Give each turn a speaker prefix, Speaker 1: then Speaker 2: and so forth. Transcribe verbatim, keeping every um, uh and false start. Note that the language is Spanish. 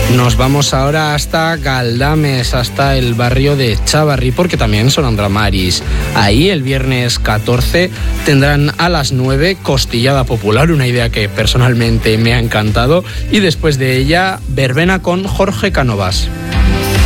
Speaker 1: Nos vamos ahora hasta Galdames, hasta el barrio de Chavarri, porque también son Andramaris. Ahí el viernes catorce tendrán a las nueve costillada popular, una idea que personalmente me ha encantado, y después de ella verbena con Jorge Cánovas.